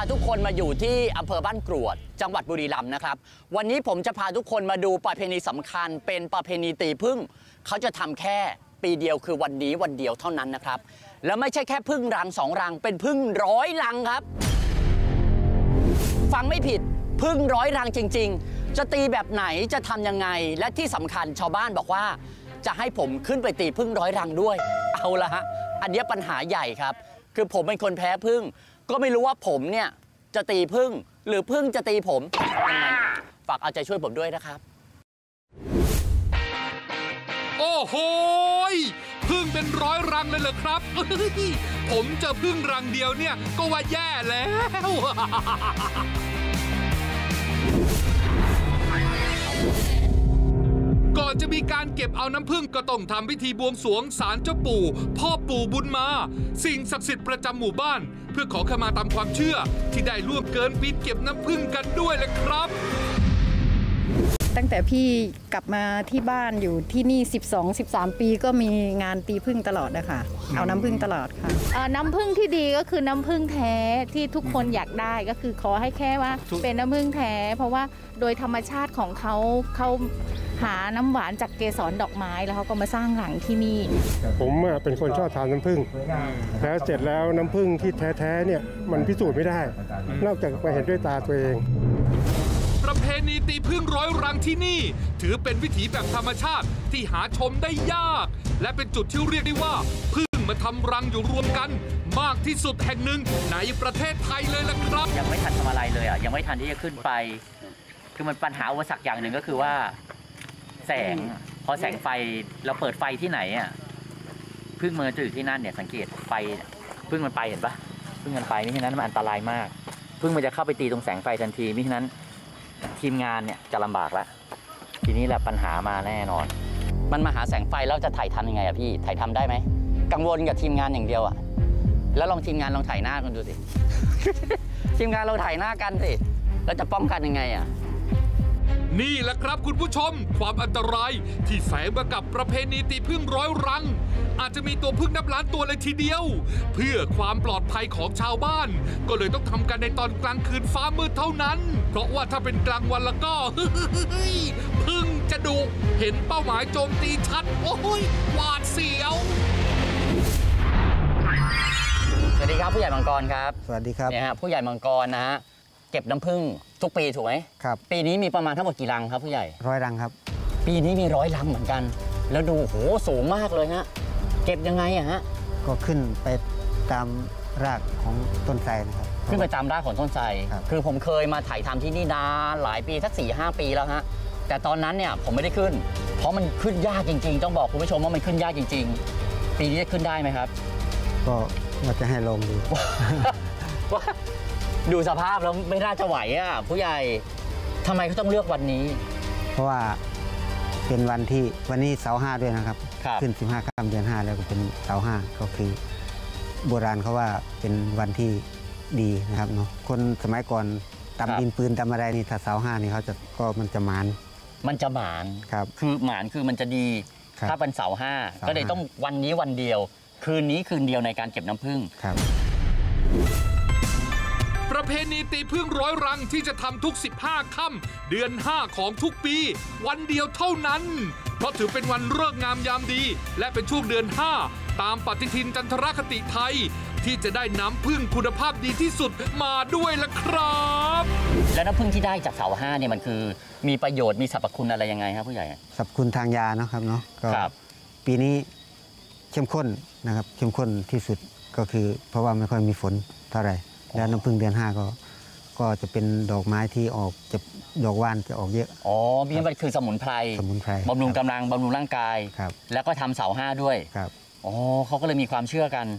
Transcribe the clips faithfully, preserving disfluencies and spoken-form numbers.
ทุกคนมาอยู่ที่อำเภอบ้านกรวดจังหวัดบุรีรัมย์นะครับวันนี้ผมจะพาทุกคนมาดูประเพณีสำคัญเป็นประเพณีตีผึ้งเขาจะทำแค่ปีเดียวคือวันนี้วันเดียวเท่านั้นนะครับแล้วไม่ใช่แค่ผึ้งรังสองรังเป็นผึ้งร้อยรังครับฟังไม่ผิดผึ้งร้อยรังจริงๆจะตีแบบไหนจะทำยังไงและที่สำคัญชาวบ้านบอกว่าจะให้ผมขึ้นไปตีผึ้งร้อยรังด้วยเอาละฮะอันนี้ปัญหาใหญ่ครับคือผมเป็นคนแพ้ผึ้งก็ไม่รู้ว่าผมเนี่ยจะตีผึ้งหรือผึ้งจะตีผมยังไงฝากเอาใจช่วยผมด้วยนะครับโอ้โหผึ้งเป็นร้อยรังเลยเหรอครับผมเจอผึ้งรังเดียวเนี่ยก็ว่าแย่แล้วก่อนจะมีการเก็บเอาน้ำผึ้งก็ต้องทำพิธีบวงสรวงศาลเจ้าปู่พ่อปู่บุญมาสิ่งศักดิ์สิทธิ์ประจำหมู่บ้านเพื่อขอขมาตามความเชื่อที่ได้ล่วงเกินปีเก็บน้ำผึ้งกันด้วยแหละครับตั้งแต่พี่กลับมาที่บ้านอยู่ที่นี่สิบสอง สิบสามปีก็มีงานตีผึ้งตลอดนะคะเอาน้ำผึ้งตลอดค่ะน้ำผึ้งที่ดีก็คือน้ำผึ้งแท้ที่ทุกคนอยากได้ก็คือขอให้แค่ว่าเป็นน้ำผึ้งแท้เพราะว่าโดยธรรมชาติของเขาเขาหาน้ำหวานจากเกสรดอกไม้แล้วเขาก็มาสร้างหลังที่นี่ผมเป็นคนชอบทานน้ำผึ้งแล้วเสร็จแล้วน้ำผึ้งที่แท้ๆเนี่ยมันพิสูจน์ไม่ได้นอกจากไปเห็นด้วยตาตัวเองประเพณีตีผึ้งร้อยรังที่นี่ถือเป็นวิถีแบบธรรมชาติที่หาชมได้ยากและเป็นจุดที่เรียกได้ว่าผึ้งมาทำรังอยู่รวมกันมากที่สุดแห่งหนึ่งในประเทศไทยเลยล่ะครับยังไม่ทันทำอะไรเลยอ่ะยังไม่ทันที่จะขึ้นไปคือมันปัญหาอุปสรรคอย่างหนึ่งก็คือว่าแสงพอแสงไฟเราเปิดไฟที่ไหนอ่ะผึ้งมันจะอยู่ที่นั่นเนี่ยสังเกตไฟผึ้งมันไปเห็นปะผึ้งมันไปมิฉะนั้นมันอันตรายมากผึ้งมันจะเข้าไปตีตรงแสงไฟทันทีมิฉะนั้นทีมงานเนี่ยจะลำบากแล้วทีนี้แหละปัญหามาแน่นอนมันมาหาแสงไฟแล้วจะถ่ายทำยังไงอะพี่ถ่ายทำได้ไหมกังวลกับทีมงานอย่างเดียวอะแล้วลองทีมงานลองถ่ายหน้ากันดูสิ ทีมงานเราถ่ายหน้ากันสิแล้วจะป้องกันยังไงอะนี่แหละครับคุณผู้ชมความอันตรายที่แฝงมากับประเพณีตีผึ้งร้อยรังอาจจะมีตัวผึ้งนับล้านตัวเลยทีเดียวเพื่อความปลอดภัยของชาวบ้านก็เลยต้องทำกันในตอนกลางคืนฟ้ามืดเท่านั้นเพราะว่าถ้าเป็นกลางวันแล้วก็ผึ้งจะดุเห็นเป้าหมายโจมตีชัดโอ้ยหวาดเสียวสวัสดีครับผู้ใหญ่มังกรครับสวัสดีครับเนี่ยฮะผู้ใหญ่มังกรนะฮะเก็บน้ำผึ้งทุกปีถูกไหมครับปีนี้มีประมาณทั้งหมดกี่รังครับผู้ใหญ่ร้อยรังครับปีนี้มีร้อยรังเหมือนกันแล้วดูโหสูงมากเลยฮะเก็บยังไงอะฮะก็ขึ้นไปตามรากของต้นไทรนะครับขึ้นไปตามรากของต้นไทรคือผมเคยมาถ่ายทำที่นี่นานหลายปีสักสี่ห้าปีแล้วฮะแต่ตอนนั้นเนี่ยผมไม่ได้ขึ้นเพราะมันขึ้นยากจริงๆต้องบอกคุณผู้ชมว่ามันขึ้นยากจริงๆปีนี้จะขึ้นได้ไหมครับก็ว่าจะให้ลองดูว่าดูสภาพแล้วไม่น่าจะไหวอ่ะผู้ใหญ่ทำไมเขาต้องเลือกวันนี้เพราะว่าเป็นวันที่วันนี้เสาร์ห้าด้วยนะครับขึ้นสิบห้าค่ำเดือนห้าแล้วก็เป็นเสาร์ห้าก็คือโบราณเขาว่าเป็นวันที่ดีนะครับเนาะคนสมัยก่อนตำดินปืนตำอะไรนี่ถ้าเสาร์ห้านี่เขาจะก็มันจะหมานมันจะหมานครับคือหมานคือมันจะดีถ้าเป็นเสาร์ห้าก็เลยต้องวันนี้วันเดียวคืนนี้คืนเดียวในการเก็บน้ำผึ้งครับประเพณีตีผึ้งร้อยรังที่จะทำทุกสิบห้าค่ำเดือนห้าของทุกปีวันเดียวเท่านั้นเพราะถือเป็นวันฤกษ์งามยามดีและเป็นช่วงเดือนห้าตามปฏิทินจันทรคติไทยที่จะได้น้ำผึ้งคุณภาพดีที่สุดมาด้วยล่ะครับและน้ำผึ้งที่ได้จากเสาห้าเนี่ยมันคือมีประโยชน์มีสรรพคุณอะไรยังไงครับผู้ใหญ่สรรพคุณทางยานะครับเนาะก็ปีนี้เข้มข้นนะครับเข้มข้นที่สุดก็คือเพราะว่าไม่ค่อยมีฝนเท่าไหร่แล้วน้ำผึ้งเดือนห้าก็ก็จะเป็นดอกไม้ที่ออกจะดอกว่านจะออกเยอะอ๋อนี่มันคือสมุนไพรสมุนไพรบำรุงกำลังบำรุงร่างกายครับแล้วก็ทำเสาห้าด้วยครับอ๋อเขาก็เลยมีความเชื่อกัน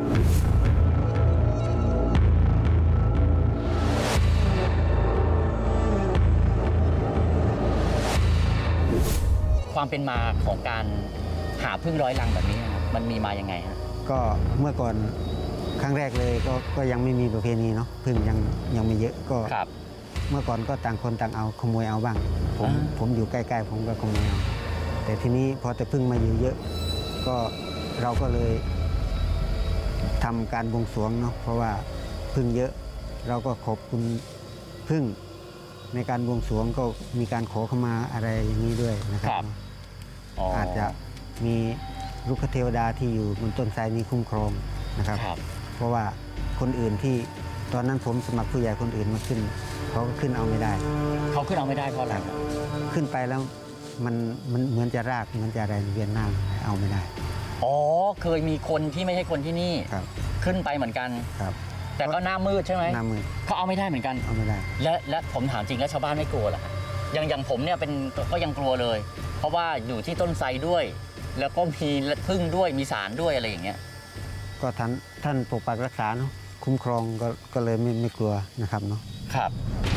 ความเป็นมาของการหาผึ้งร้อยรังแบบนี้นะครับมันมีมายังไงฮะก็เมื่อก่อนครั้งแรกเลยก็ก็ยังไม่มีประเพณีเนาะผึ้งยังยังไม่เยอะก็เมื่อก่อนก็ต่างคนต่างเอาขโมยเอาบ้างผมผมอยู่ใกล้ๆผมก็ขโมยเอาแต่ทีนี้พอแต่ผึ้งมาอยู่เยอะก็เราก็เลยทำการบวงสรวงเนาะเพราะว่าผึ้งเยอะเราก็ขอบคุณพึ่งในการบวงสรวงก็มีการขอเข้ามาอะไรอย่างนี้ด้วยนะครับ อาจจะมีลูกเทวดาที่อยู่บนต้นไทรนี้คุ้มครองนะครับเพราะว่าคนอื่นที่ตอนนั้นผมสมัครผู้ใหญ่คนอื่นมาขึ้นเขาก็ขึ้นเอาไม่ได้เขาขึ้นเอาไม่ได้เพราะอะไรขึ้นไปแล้วมันมันเหมือนจะรากเหมือนจะอะไรเวียนหน้าเอาไม่ได้อ๋อเคยมีคนที่ไม่ใช่คนที่นี่ขึ้นไปเหมือนกันครับแต่ก็หน้ามืดใช่ไหมหน้ามืดเขาเอาไม่ได้เหมือนกันเอาไม่ได้และและผมถามจริงแล้วชาวบ้านไม่กลัวเหรออย่างอย่างผมเนี่ยเป็นก็ยังกลัวเลยเพราะว่าอยู่ที่ต้นไทรด้วยแล้วก็มีพึ่งด้วยมีสารด้วยอะไรอย่างเงี้ยก็ท่านท่านปกปักรักษาเนาะคุ้มครองก็ก็เลยไม่ไม่กลัวนะครับเนาะครับ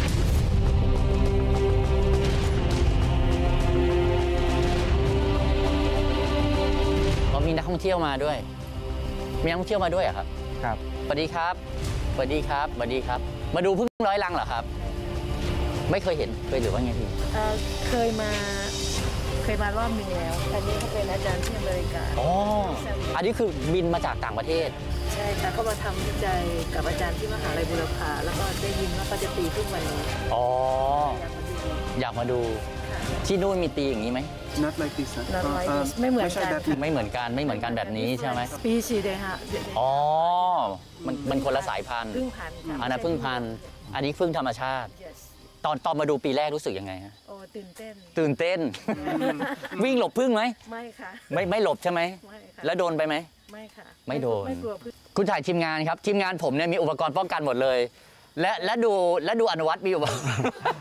เรามีนักท่องเที่ยวมาด้วยมีนักท่องเที่ยวมาด้วยเหรอครับครับสวัสดีครับสวัสดีครับสวัสดีครับมาดูพึ่งร้อยรังเหรอครับไม่เคยเห็นเคยหรือว่าไงพี่เคยมาเคยมารอบนึงแล้วอันนี้เขาเป็นอาจารย์ที่อเมริกาอ๋ออันนี้คือบินมาจากต่างประเทศใช่ค่ะเขามาทำวิจัยกับอาจารย์ที่มหาลัยบูรพาแล้วก็ได้ยินว่าเขาจะตีพึ่งวันนี้อ๋ออยากมาดูที่นู่นมีตีอย่างนี้ไหม Not like this Not like this ไม่เหมือนกันไม่เหมือนกันไม่เหมือนกันแบบนี้ใช่ไหม species เลยฮะอ๋อมันมันคนละสายพันธุ์พึ่งพันธุ์อันนั้นพึ่งพันธุ์อันนี้พึ่งธรรมชาติตอนตอนมาดูปีแรกรู้สึกยังไงฮะโอ้ตื่นเต้นตื่นเต้นวิ่งหลบพึ่งไหมไม่ค่ะไม่ไม่หลบใช่ไหมไม่ค่ะแล้วโดนไปไหมไม่ค่ะไม่โดนไม่กลัวพึ่งคุณถ่ายทีมงานครับทีมงานผมเนี่ยมีอุปกรณ์ป้องกันหมดเลยและและดูและดูอนุวัตมีอุปกรณ์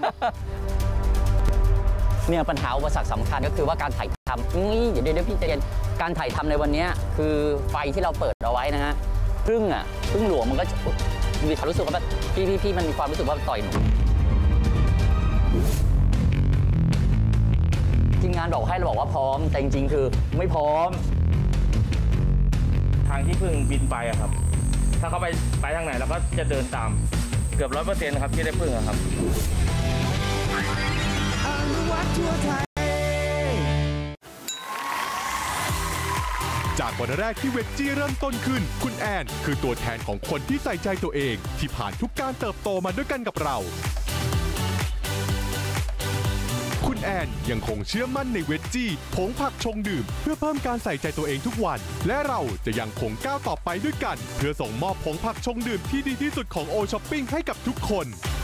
เนี่ยปัญหาอุปสรรคสำคัญก็คือว่าการถ่ายทำนี่เดี๋ยวเดี๋ยวพี่ใจเย็นการถ่ายทำในวันนี้คือไฟที่เราเปิดเอาไว้นะฮะพึ่งอ่ะพึ่งหลวงมันก็มีความรู้สึกว่าแบบพี่พี่พี่มันมีความรู้สึกว่าต่อยหนูทีมงานบอกให้เราบอกว่าพร้อมแต่จริงๆคือไม่พร้อมทางที่พึ่งบินไปอะครับถ้าเขาไปไปทางไหนเราก็จะเดินตามเกือบร้อยเปอร์เซ็นต์ครับที่ได้พึ่งอะครับจากวันแรกที่เวจจี้เริ่มต้นขึ้นคุณแอนคือตัวแทนของคนที่ใส่ใจตัวเองที่ผ่านทุกการเติบโตมาด้วยกันกับเราคุณแอนยังคงเชื่อมั่นในเวจจี้ผงผักชงดื่มเพื่อเพิ่มการใส่ใจตัวเองทุกวันและเราจะยังคงก้าวต่อไปด้วยกันเพื่อส่งมอบผงผักชงดื่มที่ดีที่สุดของโอช้อปปิ้งให้กับทุกคน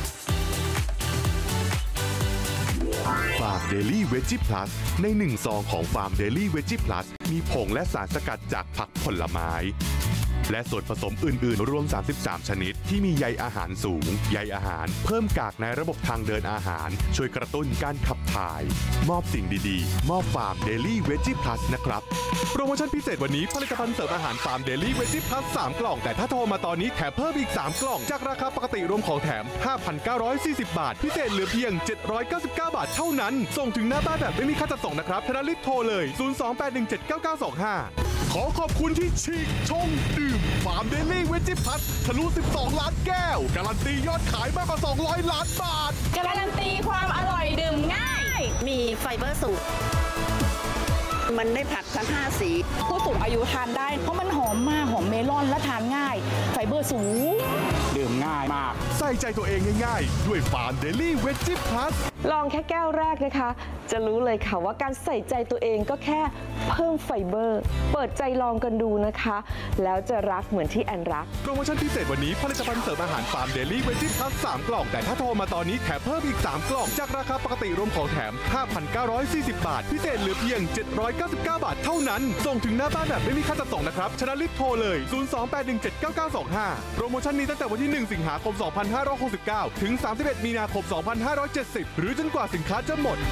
ฟาร์มเดลี่เวจิพลัสในหนึ่งซองของฟาร์มเดลี่เวจิพลัสมีผงและสารสกัดจากผักผลไม้และส่วนผสมอื่นๆรวมสามสิบสามชนิดที่มีใยอาหารสูงใยอาหารเพิ่มกากในระบบทางเดินอาหารช่วยกระตุ้นการขับถ่ายมอบสิ่งดีๆมอบฟาร์มเดลี่เวจิพลัสนะครับโปรโมชั่นพิเศษวันนี้ผลิตภัณฑ์เสริมอาหารฟาร์มเดลี่เวจิพลัสสามกล่องแต่ถ้าโทรมาตอนนี้แถมเพิ่มอีกสามกล่องจากราคาปกติรวมของแถม ห้าพันเก้าร้อยสี่สิบ บาทพิเศษเหลือเพียงเจ็ดร้อยเก้าสิบเก้าบาทเท่านั้นส่งถึงหน้าบ้านแบบไม่มีค่าจัดส่งนะครับฉะนั้นรีบโทรเลยศูนย์ สอง แปด หนึ่ง เจ็ด เก้า เก้า สอง ห้าขอขอบคุณที่ฉีกชงดื่มฟาร์มเดลี่เวจิพลัสทะลุสิบสองล้านแก้วการันตียอดขายมากกว่าสองร้อยล้านบาทการันตีความอร่อยดื่มง่ายมีไฟเบอร์สูงมันได้ผักทั้งห้าสีผู้สูงอายุทานได้เพราะมันหอมมากหอมเมลอนและทานง่ายไฟเบอร์สูงดื่มง่ายมากใส่ใจตัวเองง่ายๆด้วยฟาร์มเดลี่เวจิพลัสลองแค่แก้วแรกนะคะจะรู้เลยค่ะว่าการใส่ใจตัวเองก็แค่เพิ่มไฟเบอร์เปิดใจลองกันดูนะคะแล้วจะรักเหมือนที่แอนรักโปรโมชั่นพิเศษวันนี้ผลิตภัณฑ์เสริมอาหารฟาร์มเดลี่เวจิพลัสสามกล่องแต่ถ้าโทรมาตอนนี้แถมเพิ่มอีกสามกล่องจากราคาปกติรวมของแถม ห้าพันเก้าร้อยสี่สิบ บาทพิเศษเหลือเพียงเจ็ดร้อยเก้าสิบเก้าบาทเท่านั้นส่งถึงหน้าบ้านแบบไม่มีค่าจัดส่งนะครับฉะนั้นรีบโทรเลยศูนย์ สอง แปด หนึ่ง เจ็ด เก้า เก้า สอง ห้าโปรโมชั่นนี้ตั้งแต่วันที่หนึ่งสิงหาคมสองพันห้าร้อยหกสิบเก้าถึงสามสิบเอ็ดมีนาคมสองพันห้าร้อยเจ็ดสิบหรือจนกว่าสินค้าจะหมด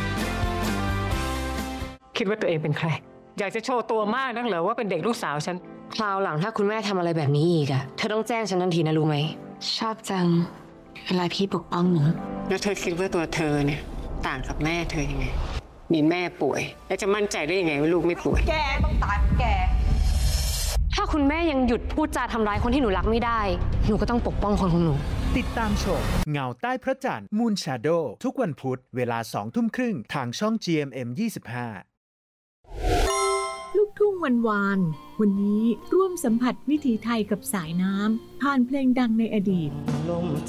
คิดว่าตัวเองเป็นใครอยากจะโชว์ตัวมากนักเหรอว่าเป็นเด็กลูกสาวฉันคราวหลังถ้าคุณแม่ทำอะไรแบบนี้อีกอะเธอต้องแจ้งฉันทันทีนะรู้ไหมชอบจังเวลาพี่ปกป้องหนูแล้วเธอคิดว่าตัวเธอเนี่ยต่างกับแม่เธอยังไงมีแม่ป่วยแล้วจะมั่นใจได้ยังไงว่าลูกไม่ป่วยแกต้องตายแกถ้าคุณแม่ยังหยุดพูดจาทำร้ายคนที่หนูรักไม่ได้หนูก็ต้องปกป้องคนของหนูติดตามชมเงาใต้พระจันทร์ Moon Shadow ทุกวันพุธเวลาสองทุ่มครึ่งทางช่อง จี เอ็ม เอ็ม ยี่สิบห้าลูกทุ่งวันวานวันนี้ร่วมสัมผัสวิถีไทยกับสายน้ำผ่านเพลงดังในอดีตลม